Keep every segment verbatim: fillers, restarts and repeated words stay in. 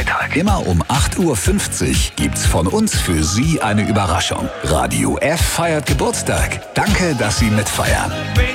Geburtstag. Immer um acht Uhr fünfzig gibt's von uns für Sie eine Überraschung. Radio F feiert Geburtstag. Danke, dass Sie mitfeiern.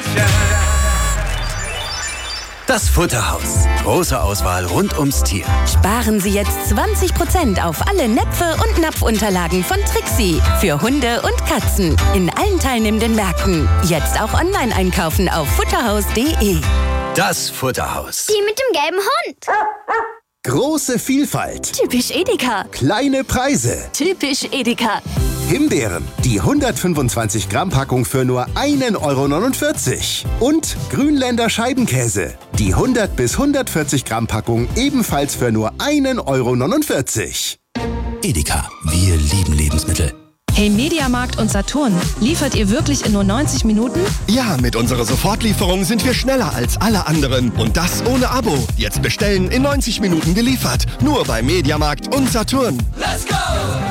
Das Futterhaus. Große Auswahl rund ums Tier. Sparen Sie jetzt zwanzig Prozent auf alle Näpfe und Napfunterlagen von Trixie. Für Hunde und Katzen. In allen teilnehmenden Märkten. Jetzt auch online einkaufen auf futterhaus punkt de. Das Futterhaus. Die mit dem gelben Hund. Große Vielfalt. Typisch Edeka. Kleine Preise. Typisch Edeka. Himbeeren. Die hundertfünfundzwanzig Gramm Packung für nur ein Euro neunundvierzig. Und Grünländer Scheibenkäse. Die hundert bis hundertvierzig Gramm Packung ebenfalls für nur ein Euro neunundvierzig. Edeka. Wir lieben Lebensmittel. Hey Mediamarkt und Saturn, liefert ihr wirklich in nur neunzig Minuten? Ja, mit unserer Sofortlieferung sind wir schneller als alle anderen. Und das ohne Abo. Jetzt bestellen, in neunzig Minuten geliefert. Nur bei Mediamarkt und Saturn. Let's go!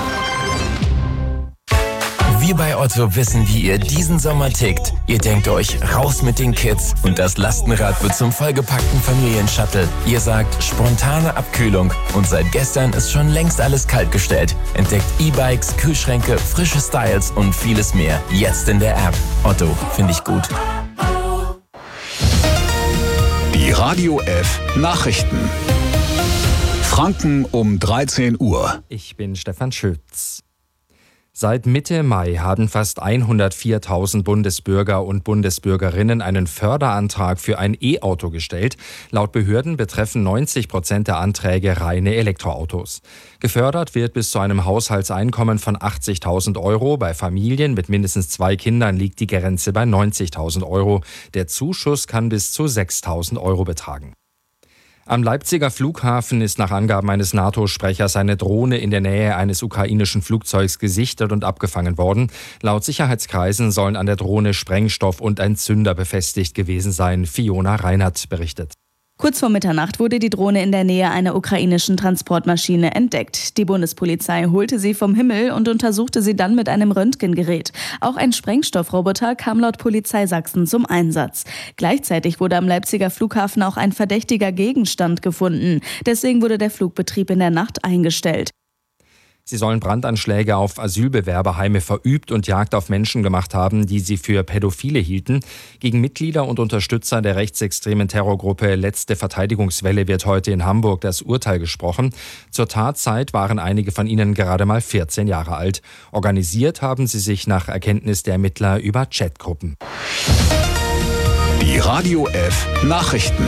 Wir bei Otto wissen, wie ihr diesen Sommer tickt. Ihr denkt euch, raus mit den Kids und das Lastenrad wird zum vollgepackten Familienshuttle. Ihr sagt, spontane Abkühlung und seit gestern ist schon längst alles kaltgestellt. Entdeckt E-Bikes, Kühlschränke, frische Styles und vieles mehr. Jetzt in der App. Otto, finde ich gut. Die Radio F Nachrichten. Franken um dreizehn Uhr. Ich bin Stefan Schütz. Seit Mitte Mai haben fast hundertviertausend Bundesbürger und Bundesbürgerinnen einen Förderantrag für ein E-Auto gestellt. Laut Behörden betreffen neunzig Prozent der Anträge reine Elektroautos. Gefördert wird bis zu einem Haushaltseinkommen von achtzigtausend Euro. Bei Familien mit mindestens zwei Kindern liegt die Grenze bei neunzigtausend Euro. Der Zuschuss kann bis zu sechstausend Euro betragen. Am Leipziger Flughafen ist nach Angaben eines NATO-Sprechers eine Drohne in der Nähe eines ukrainischen Flugzeugs gesichtet und abgefangen worden. Laut Sicherheitskreisen sollen an der Drohne Sprengstoff und ein Zünder befestigt gewesen sein. Fiona Reinhardt berichtet. Kurz vor Mitternacht wurde die Drohne in der Nähe einer ukrainischen Transportmaschine entdeckt. Die Bundespolizei holte sie vom Himmel und untersuchte sie dann mit einem Röntgengerät. Auch ein Sprengstoffroboter kam laut Polizei Sachsen zum Einsatz. Gleichzeitig wurde am Leipziger Flughafen auch ein verdächtiger Gegenstand gefunden. Deswegen wurde der Flugbetrieb in der Nacht eingestellt. Sie sollen Brandanschläge auf Asylbewerberheime verübt und Jagd auf Menschen gemacht haben, die sie für Pädophile hielten. Gegen Mitglieder und Unterstützer der rechtsextremen Terrorgruppe Letzte Verteidigungswelle wird heute in Hamburg das Urteil gesprochen. Zur Tatzeit waren einige von ihnen gerade mal vierzehn Jahre alt. Organisiert haben sie sich nach Erkenntnis der Ermittler über Chatgruppen. Die Radio F Nachrichten.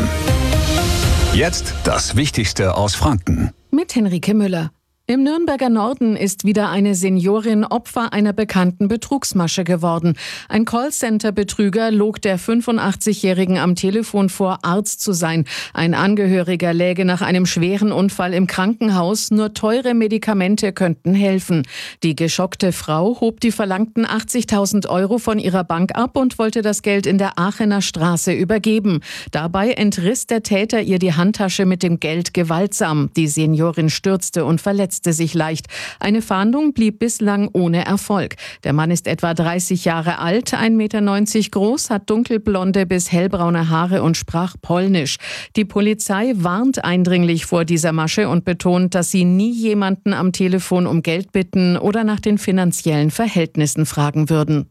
Jetzt das Wichtigste aus Franken. Mit Henrike Müller. Im Nürnberger Norden ist wieder eine Seniorin Opfer einer bekannten Betrugsmasche geworden. Ein Callcenter-Betrüger log der fünfundachtzigjährigen am Telefon vor, Arzt zu sein. Ein Angehöriger läge nach einem schweren Unfall im Krankenhaus. Nur teure Medikamente könnten helfen. Die geschockte Frau hob die verlangten achtzigtausend Euro von ihrer Bank ab und wollte das Geld in der Aachener Straße übergeben. Dabei entriss der Täter ihr die Handtasche mit dem Geld gewaltsam. Die Seniorin stürzte und verletzte sich leicht. Eine Fahndung blieb bislang ohne Erfolg. Der Mann ist etwa dreißig Jahre alt, ein Meter neunzig groß, hat dunkelblonde bis hellbraune Haare und sprach Polnisch. Die Polizei warnt eindringlich vor dieser Masche und betont, dass sie nie jemanden am Telefon um Geld bitten oder nach den finanziellen Verhältnissen fragen würden.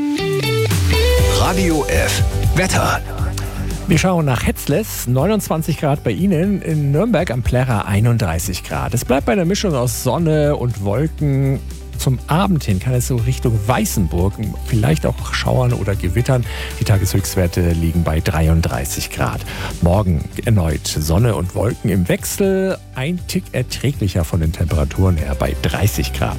Radio F Wetter. Wir schauen nach Hetzles, neunundzwanzig Grad bei Ihnen, in Nürnberg am Plärrer einunddreißig Grad. Es bleibt bei einer Mischung aus Sonne und Wolken. Zum Abend hin kann es so Richtung Weißenburg, vielleicht auch schauern oder gewittern. Die Tageshöchstwerte liegen bei dreiunddreißig Grad. Morgen erneut Sonne und Wolken im Wechsel, ein Tick erträglicher von den Temperaturen her bei dreißig Grad.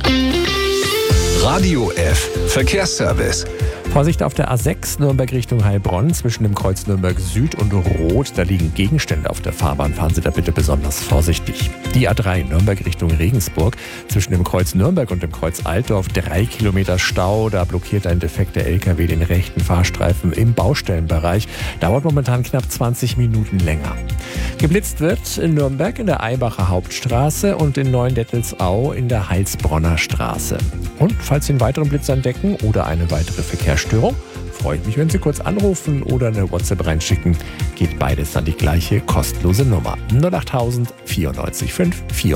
Radio F Verkehrsservice. Vorsicht auf der A sechs Nürnberg Richtung Heilbronn zwischen dem Kreuz Nürnberg Süd und Rot. Da liegen Gegenstände auf der Fahrbahn. Fahren Sie da bitte besonders vorsichtig. Die A drei Nürnberg Richtung Regensburg zwischen dem Kreuz Nürnberg und dem Kreuz Altdorf. Drei Kilometer Stau. Da blockiert ein defekter L K W den rechten Fahrstreifen im Baustellenbereich. Dauert momentan knapp zwanzig Minuten länger. Geblitzt wird in Nürnberg in der Eibacher Hauptstraße und in Neuendettelsau in der Heilsbronner Straße. Und falls Sie einen weiteren Blitz entdecken oder eine weitere Verkehrsstörung, freue ich mich, wenn Sie kurz anrufen oder eine WhatsApp reinschicken. Geht beides an die gleiche kostenlose Nummer null achttausend vierundneunzig fünf vier.